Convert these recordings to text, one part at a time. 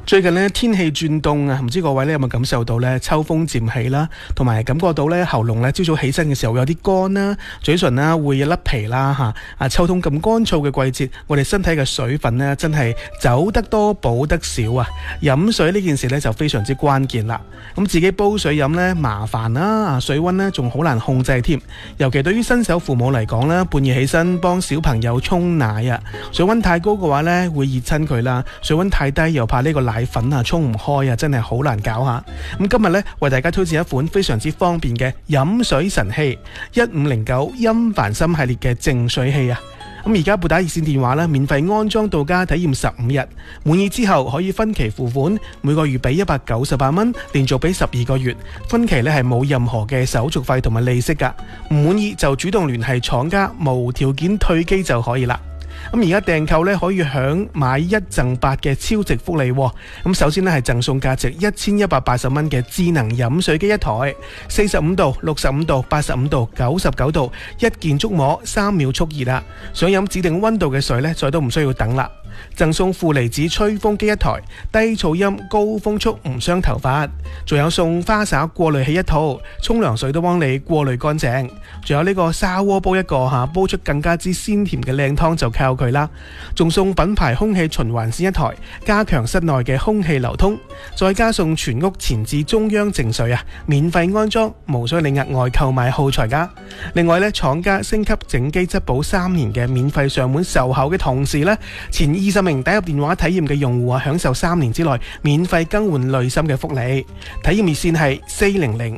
最近呢，天氣轉凍啊，唔知各位呢有冇感受到呢？秋風漸起啦，同埋感覺到呢喉嚨呢朝早起身嘅時候有啲乾啦，嘴唇啦會有甩皮啦嚇。秋冬咁乾燥嘅季節，我哋身體嘅水分呢真係走得多補得少啊！飲水呢件事呢就非常之關鍵啦。咁自己煲水飲呢麻煩啦，水溫呢仲好難控制添。尤其對於新手父母嚟講呢，半夜起身幫小朋友沖奶啊，水溫太高嘅話呢會熱親佢啦，水溫太低又怕呢個奶粉啊沖唔開啊，真係好難搞下。咁今日呢，為大家推薦一款非常之方便嘅飲水神器1509音凡森系列嘅淨水器啊。咁而家撥打熱線電話呢，免費安裝到家，體驗15日，滿意之後可以分期付款，每個月俾198蚊，連續俾12個月，分期呢係冇任何嘅手續費同埋利息噶。唔滿意就主動聯繫廠家，無條件退機就可以啦。咁而家訂購呢，可以享買1贈8嘅超值福利。咁首先呢係贈送價值1180蚊嘅智能飲水機一台，45度、65度、85度、99度，一鍵觸摸3秒速熱啦。想飲指定溫度嘅水呢，再都唔需要等啦。贈送負離子吹風機一台，低噪音高風速唔傷頭髮。仲有送花灑過濾器一套，沖涼水都幫你過濾乾淨。仲有呢個砂鍋煲一個吓，煲出更加之鮮甜嘅靚湯就靠佢啦。仲送品牌空氣循環扇一台，加強室內嘅空氣流通。再加送全屋前置中央淨水啊，免費安裝，無需你額外購買耗材噶。另外呢，廠家升級整機質保3年嘅免費上門售後嘅同時呢，前20名打入電話體驗嘅用戶啊，享受3年之內免費更換濾芯嘅福利。體驗熱線係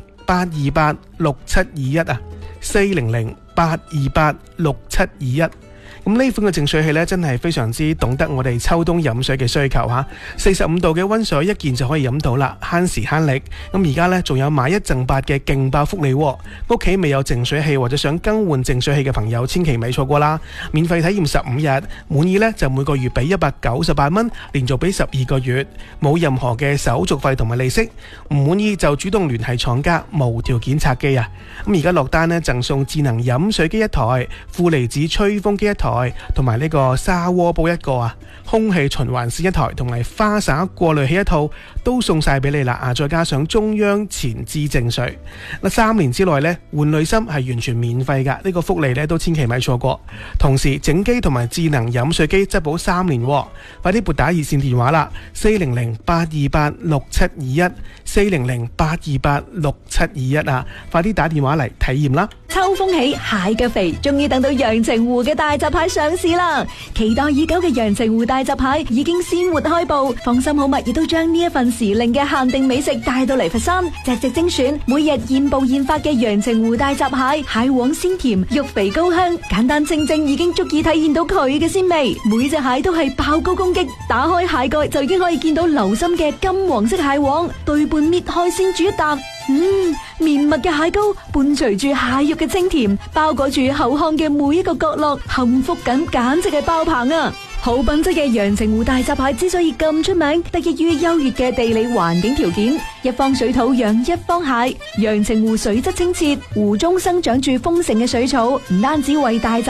400-828-6721啊，400-828-6721。咁呢款嘅淨水器呢，真係非常之懂得我哋秋冬飲水嘅需求吓。45度嘅溫水一件就可以飲到啦，慳時慳力。咁而家呢，仲有買1贈8嘅勁爆福利，屋企未有淨水器或者想更換淨水器嘅朋友，千祈咪錯過啦！免費體驗15日，滿意呢就每個月俾198蚊，連續俾12個月，冇任何嘅手續費同埋利息。唔滿意就主動聯繫廠家，無條件拆機啊！咁而家落單呢，贈送智能飲水機一台，負離子吹風機一台，同埋呢個砂鍋煲一個啊，空氣循環扇一台，同埋花灑過濾器一套，都送晒俾你啦啊！再加上中央前置淨水，3年之內呢，換濾芯係完全免費噶，呢個福利呢都千祈咪錯過。同時整機同埋智能飲水機質保3年，快啲撥打熱線電話啦，400-828-6721 400-828-6721啊！快啲打電話嚟體驗啦！ 秋風起，蟹腳肥，終於等到陽澄湖嘅大閘蟹上市啦！期待已久嘅陽澄湖大閘蟹已經鮮活開步，放心好物亦都將呢一份時令嘅限定美食帶到嚟佛山，隻隻精選，每日現捕現發嘅陽澄湖大閘蟹，蟹黃鮮甜，肉肥高香，簡單清蒸已經足以體現到佢嘅鮮味。每隻蟹都係爆高攻擊，打開蟹蓋就已經可以見到流心嘅金黃色蟹黃，對半搣開先煮一啖。綿密嘅蟹膏伴隨住蟹肉嘅清甜，包裹住口腔嘅每一個角落，幸福感簡直係爆棚啊！好品質嘅陽澄湖大閘蟹之所以咁出名，得益於優越嘅地理環境條件，一方水土養一方蟹。陽澄湖水質清澈，湖中生長住豐盛嘅水草，唔單止為大閘